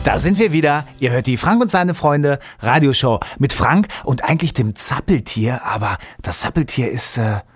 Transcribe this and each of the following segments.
Da sind wir wieder. Ihr hört die Frank und seine Freunde Radioshow mit Frank und eigentlich dem Zappeltier, aber das Zappeltier ist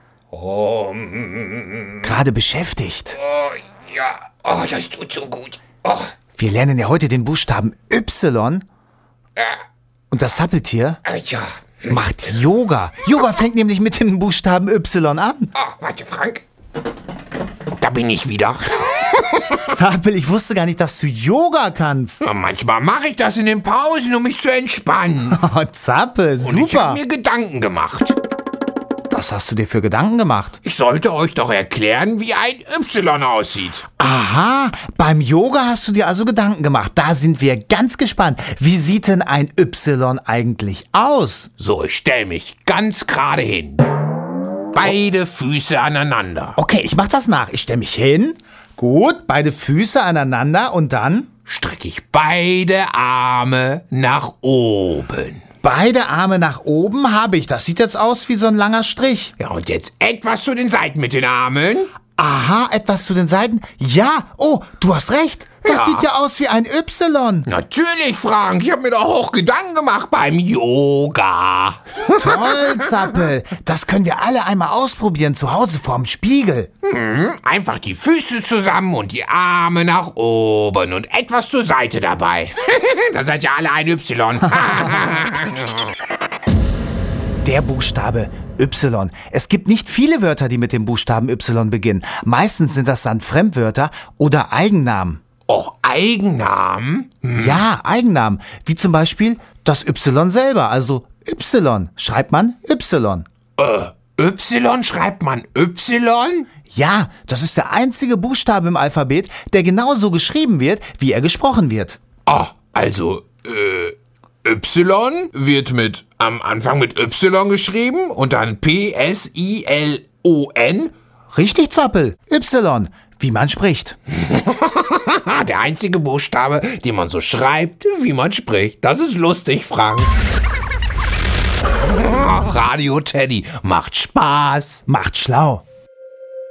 gerade beschäftigt. Das tut so gut. Wir lernen ja heute den Buchstaben Y und das Zappeltier macht Yoga. Yoga fängt nämlich mit dem Buchstaben Y an. Warte, Frank. Da bin ich wieder. Zappel, ich wusste gar nicht, dass du Yoga kannst. Ja, manchmal mache ich das in den Pausen, um mich zu entspannen. Oh, Zappel, Und ich super. habe mir Gedanken gemacht. Was hast du dir für Gedanken gemacht? Ich sollte euch doch erklären, wie ein Y aussieht. Aha, beim Yoga hast du dir also Gedanken gemacht. Da sind wir ganz gespannt. Wie sieht denn ein Y eigentlich aus? So, ich stell mich ganz gerade hin. Beide Füße aneinander. Okay, ich mach das nach. Ich stelle mich hin. Gut, beide Füße aneinander und dann Strecke ich beide Arme nach oben. beide Arme nach oben habe ich. Das sieht jetzt aus wie so ein langer Strich. Ja, und jetzt etwas zu den Seiten mit den Armen. Aha, etwas zu den Seiten. Ja, oh, du hast recht. Das Ja. sieht ja aus wie ein Y. Natürlich, Frank. Ich habe mir doch auch Gedanken gemacht beim Yoga. Toll, Zappel. Das können wir alle einmal ausprobieren zu Hause vorm Spiegel. Einfach die Füße zusammen und die Arme nach oben und etwas zur Seite dabei. Da seid ihr alle ein Y. Der Buchstabe Y. Es gibt nicht viele Wörter, die mit dem Buchstaben Y beginnen. Meistens sind das dann Fremdwörter oder Eigennamen. Oh, Eigennamen? Ja, Eigennamen. Wie zum Beispiel das Y selber. Also Y schreibt man Y. Y schreibt man Y? Ja, das ist der einzige Buchstabe im Alphabet, der genauso geschrieben wird, wie er gesprochen wird. Also, Y wird am Anfang mit Y geschrieben und dann P-S-I-L-O-N. Richtig, Zappel. Y, wie man spricht. Der einzige Buchstabe, den man so schreibt, wie man spricht. Das ist lustig, Frank. Radio Teddy macht Spaß. Macht schlau.